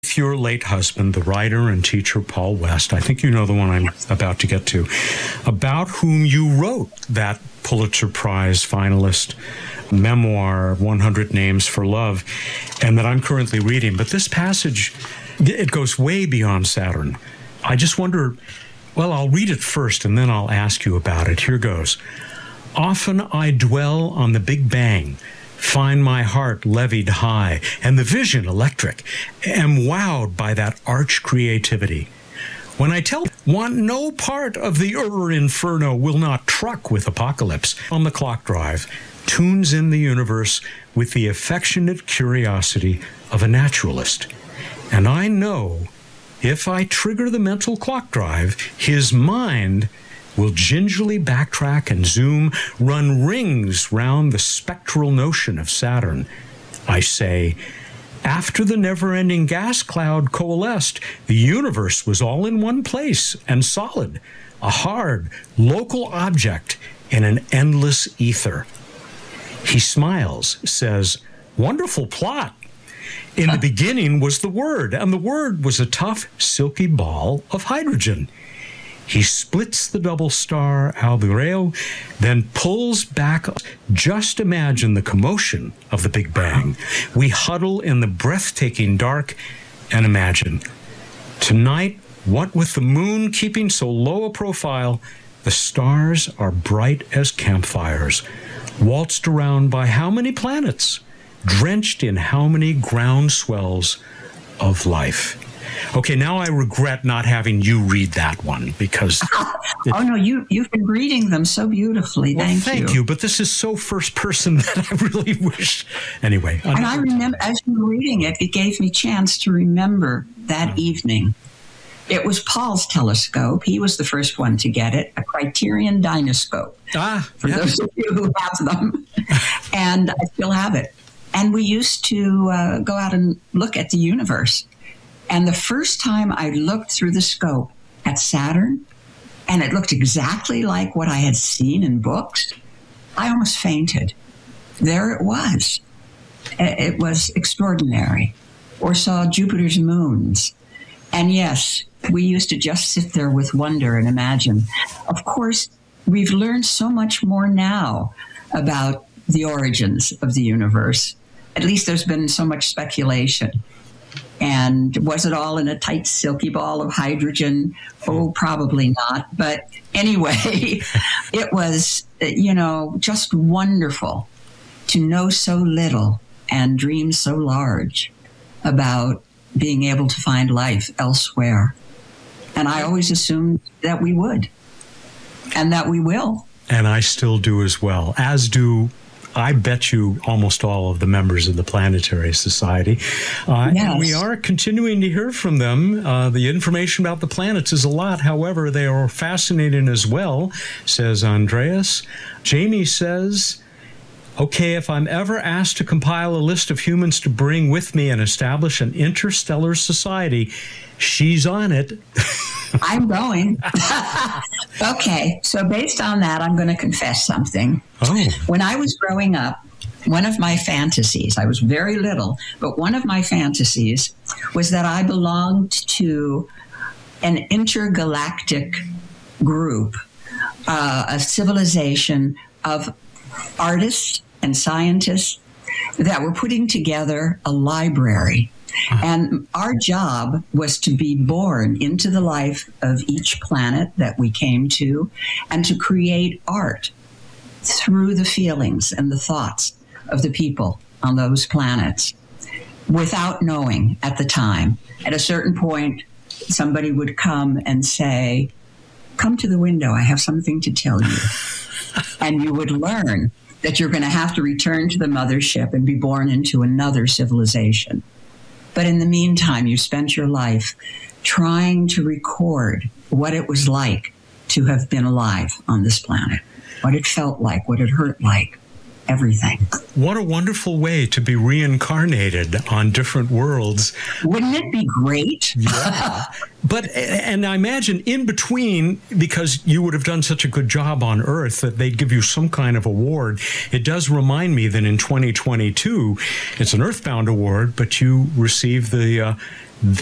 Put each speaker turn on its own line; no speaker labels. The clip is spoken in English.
with your late husband, the writer and teacher Paul West. I think you know the one I'm about to get to, about whom you wrote that Pulitzer Prize finalist memoir, 100 Names for Love, and that I'm currently reading. But this passage, it goes way beyond Saturn. I just wonder, well, I'll read it first and then I'll ask you about it. Here goes. Often I dwell on the Big Bang, find my heart levied high, and the vision electric, am wowed by that arch creativity. When I tell want no part of the inferno will not truck with apocalypse, on the clock drive, tunes in the universe with the affectionate curiosity of a naturalist. And I know if I trigger the mental clock drive, his mind will gingerly backtrack and zoom, run rings round the spectral notion of Saturn. I say, after the never-ending gas cloud coalesced, the universe was all in one place and solid, a hard, local object in an endless ether. He smiles, says, wonderful plot. In the beginning was the Word, and the Word was a tough, silky ball of hydrogen. He splits the double star Albemarle, then pulls back. Just imagine the commotion of the Big Bang. We huddle in the breathtaking dark and imagine. Tonight, what with the moon keeping so low a profile, the stars are bright as campfires, waltzed around by how many planets, drenched in how many ground swells of life. Okay, now I regret not having you read that one because...
Oh, no, you've been reading them so beautifully.
Well, thank you. But this is so first person that I really wish... Anyway.
And I remember, as you were reading it, it gave me a chance to remember that evening. It was Paul's telescope. He was the first one to get it, a Criterion Dynoscope. For those of you who have them. And I still have it. And we used to go out and look at the universe. And the first time I looked through the scope at Saturn, and it looked exactly like what I had seen in books, I almost fainted. There it was. It was extraordinary. Or saw Jupiter's moons. And yes, we used to just sit there with wonder and imagine. Of course, we've learned so much more now about the origins of the universe. At least there's been so much speculation. And was it all in a tight, silky ball of hydrogen? Oh, probably not. But anyway, it was, just wonderful to know so little and dream so large about being able to find life elsewhere. And I always assumed that we would, and that we will.
And I still do as well, as do I bet you almost all of the members of the Planetary Society. Yes. And we are continuing to hear from them. The information about the planets is a lot. However, they are fascinating as well, says Andreas. Jamie says, okay, if I'm ever asked to compile a list of humans to bring with me and establish an interstellar society, she's on it.
I'm going. Okay, so based on that, I'm going to confess something.
Oh.
When I was growing up, one of my fantasies, I was very little, but one of my fantasies was that I belonged to an intergalactic group, a civilization of artists and scientists that were putting together a library. And our job was to be born into the life of each planet that we came to and to create art through the feelings and the thoughts of the people on those planets without knowing at the time. At a certain point, somebody would come and say, come to the window, I have something to tell you. And you would learn that you're going to have to return to the mothership and be born into another civilization. But in the meantime, you spent your life trying to record what it was like to have been alive on this planet, what it felt like, what it hurt like, everything.
What a wonderful way to be reincarnated on different worlds.
Wouldn't it be great?
Yeah. And I imagine in between, because you would have done such a good job on Earth that they'd give you some kind of award. It does remind me that in 2022, it's an Earthbound award, but you received the